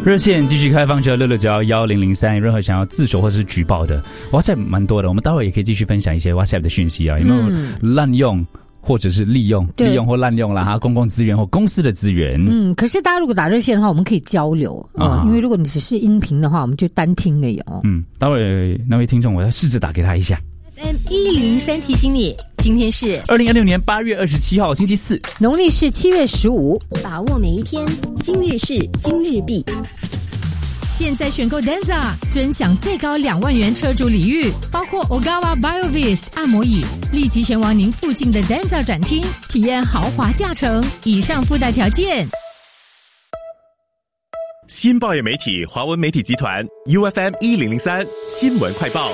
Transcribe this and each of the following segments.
热线继续开放着6691003，任何想要自首或者是举报的 WhatsApp 蛮多的，我们待会也可以继续分享一些 WhatsApp 的讯息啊，有没有滥用或者是利用或滥用啦公共资源或公司的资源。 可是大家如果打热线的话，我们可以交流因为如果你只是音频的话，我们就单听而已待会那位听众我要试着打给他一下。 FM103提醒你，今天是 2026年8月27号星期四， 农历是7月15， 把握每一天，今日事今日毕。 现在选购 Denza， 尊享最高2万元车主礼遇，包括 Ogawa BioVist 按摩椅，立即前往您附近的 Denza 展厅，体验豪华驾乘。以上附带条件。 新报业媒体华文媒体集团 UFM1003 新闻快报。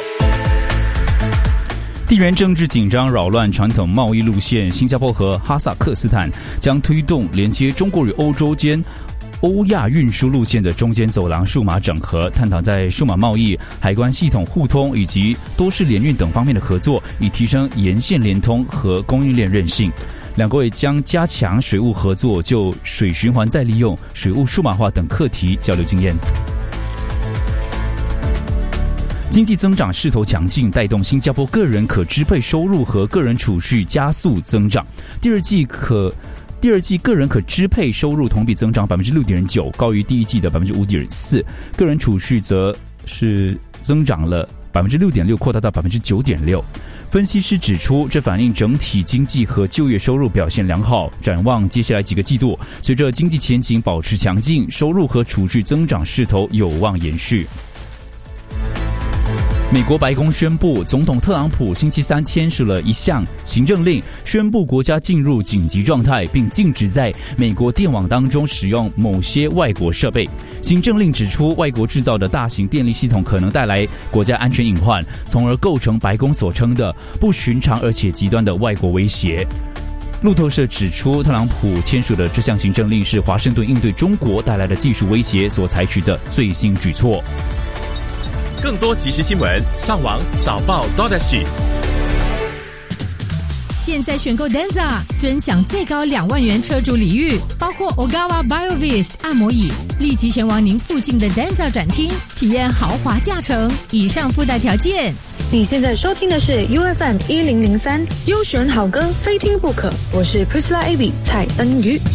地缘政治紧张扰乱传统贸易路线，新加坡和哈萨克斯坦将推动连接中国与欧洲间欧亚运输路线的中间走廊数码整合，探讨在数码贸易、海关系统互通以及多式联运等方面的合作，以提升沿线联通和供应链韧性。两国也将加强水务合作，就水循环再利用、水务数码化等课题交流经验。经济增长势头强劲，带动新加坡个人可支配收入和个人储蓄加速增长。第二季个人可支配收入同比增长 6.9%， 高于第一季的 5.4%， 个人储蓄则是增长了 6.6%， 扩大到 9.6%。分析师指出，这反映整体经济和就业收入表现良好。展望接下来几个季度，随着经济前景保持强劲，收入和储蓄增长势头有望延续。美国白宫宣布，总统特朗普星期三签署了一项行政令，宣布国家进入紧急状态，并禁止在美国电网当中使用某些外国设备。行政令指出，外国制造的大型电力系统可能带来国家安全隐患，从而构成白宫所称的不寻常而且极端的外国威胁。路透社指出，特朗普签署的这项行政令是华盛顿应对中国带来的技术威胁所采取的最新举措。 更多即时新闻，上网早报 .SG。 现在选购 Denza， 尊享最高2万元车主礼遇，包括 Ogawa BioVist 按摩椅，立即前往您附近的 Denza 展厅，体验豪华驾乘。以上附带条件。 你现在收听的是 UFM1003，优选好歌非听不可。我是 Priscilla Abby 蔡恩瑜。